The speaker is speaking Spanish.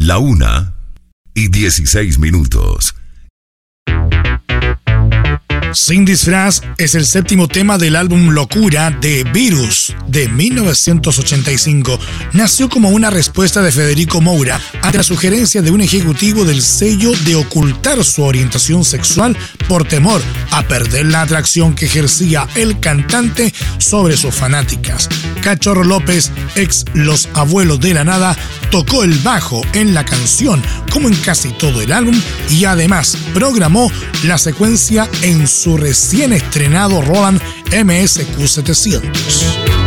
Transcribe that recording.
1:16. Sin disfraz es el séptimo tema del álbum Locura de Virus de 1985. Nació como una respuesta de Federico Moura ante la sugerencia de un ejecutivo del sello de ocultar su orientación sexual por temor a perder la atracción que ejercía el cantante sobre sus fanáticas. Cachorro López, ex Los Abuelos de la Nada, tocó el bajo en la canción como en casi todo el álbum y además programó la secuencia en su recién estrenado Roland MSQ700.